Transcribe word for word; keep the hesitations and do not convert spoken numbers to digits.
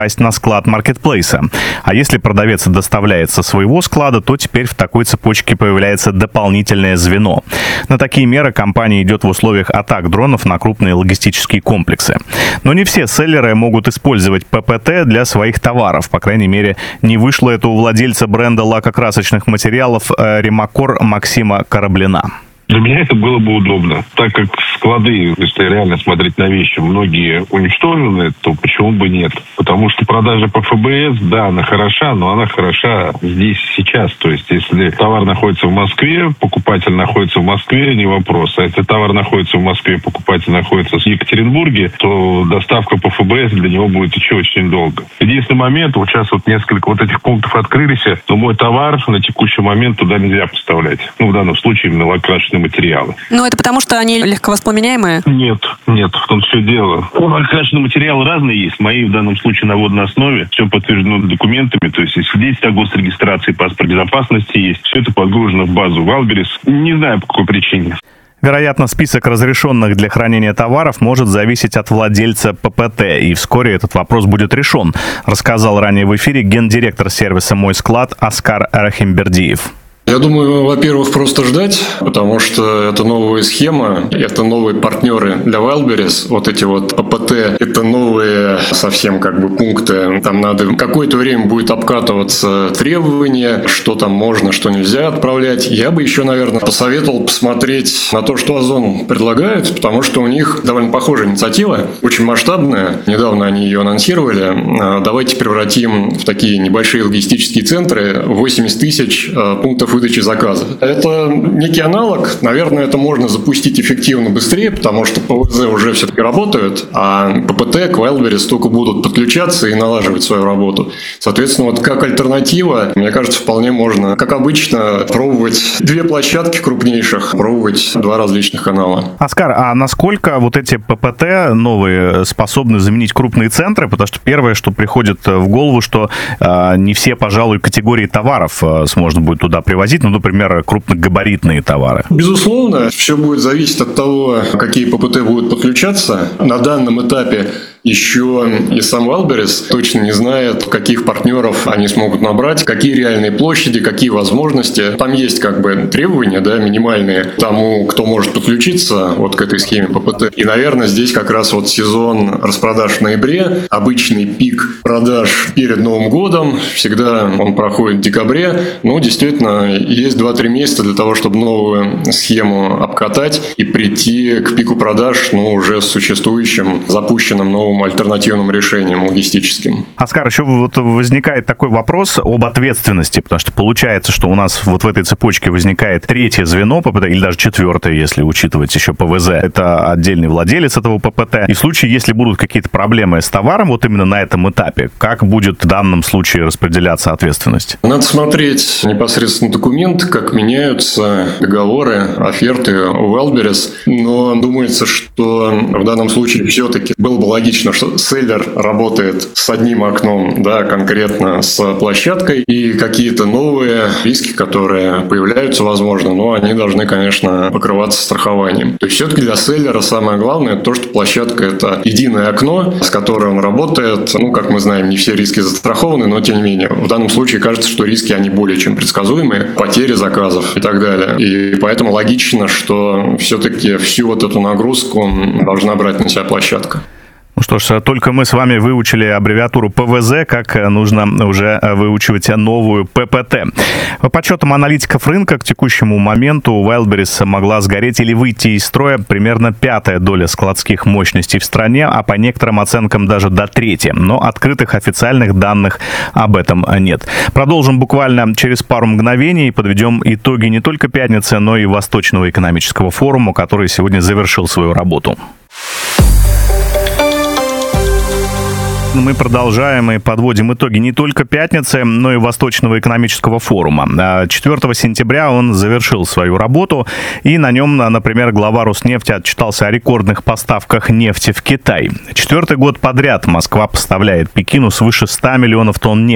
на склад маркетплейса. А если продавец доставляет со своего склада, то теперь в такой цепочке появляется дополнительное звено. На такие меры компания идет в условиях атак дронов на крупные логистические комплексы. Но не все селлеры могут использовать ППТ для своих товаров. По крайней мере, не вышло это у владельца бренда лакокрасочных материалов Ремакор Максима Кораблина. Для меня это было бы удобно. Так как склады, если реально смотреть на вещи, многие уничтожены, то почему бы нет? Потому что продажа по эф бэ эс, да, она хороша, но она хороша здесь сейчас. То есть, если товар находится в Москве, покупатель находится в Москве, не вопрос. А если товар находится в Москве, покупатель находится в Екатеринбурге, то доставка по эф бэ эс для него будет еще очень долго. Единственный момент, вот сейчас вот несколько вот этих пунктов открылись, но мой товар на текущий момент туда нельзя поставлять. Ну, в данном случае именно лакокрасочные материалы. Но это потому, что они легковоспламеняемые? Нет, нет, в том все дело. Лакокрасочные материалы разные есть. Мои в данном случае на водной основе. Все подтверждено документами. То есть, если свидетельство о госрегистрации, паспорт безопасности есть. Все это подгружено в базу Wildberries. Не знаю, по какой причине. Вероятно, список разрешенных для хранения товаров может зависеть от владельца ППТ, и вскоре этот вопрос будет решен, рассказал ранее в эфире гендиректор сервиса «Мой склад» Оскар Рахимбердиев. Я думаю, во-первых, просто ждать, потому что это новая схема, это новые партнеры для Wildberries, вот эти вот ППТ, это новые совсем как бы пункты, там надо какое-то время будет обкатываться требования, что там можно, что нельзя отправлять. Я бы еще, наверное, посоветовал посмотреть на то, что Озон предлагает, потому что у них довольно похожая инициатива, очень масштабная, недавно они ее анонсировали. Давайте превратим в такие небольшие логистические центры восемьдесят тысяч пунктов выдачи заказа. Это некий аналог. Наверное, это можно запустить эффективно быстрее, потому что ПВЗ уже все-таки работают, а ППТ к Wildberries только будут подключаться и налаживать свою работу. Соответственно, вот как альтернатива, мне кажется, вполне можно, как обычно, пробовать две площадки крупнейших, пробовать два различных канала. Оскар, а насколько вот эти ППТ новые способны заменить крупные центры? Потому что первое, что приходит в голову, что э, не все, пожалуй, категории товаров э, можно будет туда привозить. Ну, например, крупногабаритные товары. Безусловно, все будет зависеть от того, какие ППТ будут подключаться. На данном этапе еще и сам Wildberries точно не знает, каких партнеров они смогут набрать, какие реальные площади, какие возможности. Там есть как бы требования, да, минимальные тому, кто может подключиться вот к этой схеме ППТ. И, наверное, здесь как раз вот сезон распродаж в ноябре, обычный пик продаж перед Новым годом, всегда он проходит в декабре. Ну, действительно, есть два-три месяца для того, чтобы новую схему обкатать и прийти к пику продаж, ну, уже с существующим, запущенным новым альтернативным решением логистическим. Оскар, еще вот возникает такой вопрос об ответственности, потому что получается, что у нас вот в этой цепочке возникает третье звено ППТ, или даже четвертое, если учитывать еще ПВЗ. Это отдельный владелец этого ППТ. И в случае, если будут какие-то проблемы с товаром вот именно на этом этапе, как будет в данном случае распределяться ответственность? Надо смотреть непосредственно документ, как меняются договоры, оферты у Wildberries. Но думается, что в данном случае все-таки было бы логично, что селлер работает с одним окном, да, конкретно с площадкой, и какие-то новые риски, которые появляются, возможно, но они должны, конечно, покрываться страхованием. То есть все-таки для селлера самое главное то, что площадка – это единое окно, с которым он работает. Ну, как мы знаем, не все риски застрахованы, но тем не менее. В данном случае кажется, что риски, они более чем предсказуемые, потери заказов и так далее. И поэтому логично, что все-таки всю вот эту нагрузку должна брать на себя площадка. Ну что ж, только мы с вами выучили аббревиатуру ПВЗ, как нужно уже выучивать новую ППТ. По подсчетам аналитиков рынка, к текущему моменту у Wildberries могла сгореть или выйти из строя примерно пятая доля складских мощностей в стране, а по некоторым оценкам даже до трети. Но открытых официальных данных об этом нет. Продолжим буквально через пару мгновений и подведем итоги не только пятницы, но и Восточного экономического форума, который сегодня завершил свою работу. Мы продолжаем и подводим итоги не только пятницы, но и Восточного экономического форума. четвёртого сентября он завершил свою работу, и на нем, например, глава Роснефти отчитался о рекордных поставках нефти в Китай. Четвертый год подряд Москва поставляет Пекину свыше ста миллионов тонн нефти.